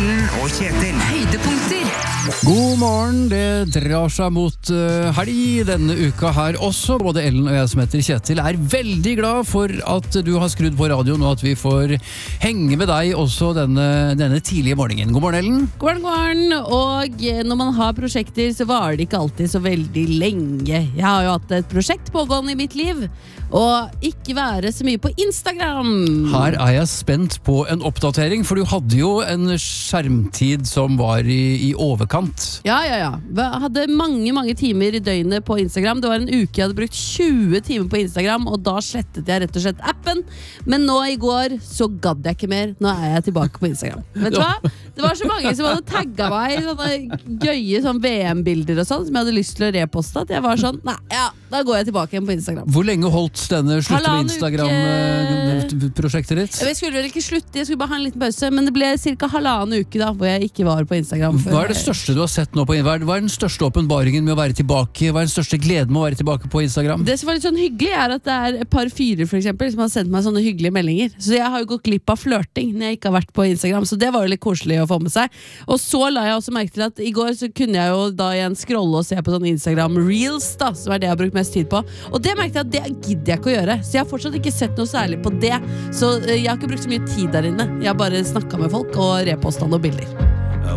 Ellen og Kjetil. Høydepunkter. God morgen, det drar seg mot helg denne uka her også. Både Ellen og jeg som heter Kjetil er veldig glad for at du har skrudd på radioen og at vi får henge med deg også denne tidlige morgenen. God morgen, Ellen. God morgen, og når man har prosjekter så varer det ikke alltid så veldig lenge. Jeg har jo hatt et prosjekt pågående i mitt liv, og ikke være så mye på Instagram. Her er jeg spent på en oppdatering, for du hadde jo en skjermtid som var i overkant. Ja. Jeg hadde mange timer i døgnet på Instagram. Det var en uke jeg hadde brukt 20 timer på Instagram, og da slettet jeg rett og slett appen. Men nå i går så gadd jeg ikke mer. Nå er jeg tilbake på Instagram. Vet du hva? Det var så mange som hadde tagget meg i sånne gøye sånn VM-bilder og sånn, som jeg hadde lyst til å reposte, at jeg var sånn, da går jeg tilbake igjen på Instagram. Hvor lenge holdt denne slutte med Instagram-prosjektet ditt? Jeg skulle vel ikke slutte, jeg skulle bare ha en liten pause, men det ble cirka 1,5 uke da, hvor jeg ikke var på Instagram. Hva er det største du har sett nå på Instagram? Hva er den største åpenbaringen med å være tilbake? Hva er den største gleden med å være tilbake på Instagram? Det som var litt sånn hyggelig er at det er et par fyrer for eksempel, som har sendt meg sånne hyggelige meldinger. Så jeg har jo gått glipp av flørting når jeg ikke har vært på Instagram, så det var jo litt koselig å få med seg. Og så la jeg også merke til at i går så kunne jeg jo da igjen scrolle og se på sånn Instagram Reels da, som er det jeg har brukt mest tid på. Og det merkte jeg at det gidder jeg ikke å gjøre, så jeg har fortsatt ikke sett noe særlig på det. Så jeg har ikke brukt så mye tid der inne. Jeg har bare snakket med folk og repostet noen bilder.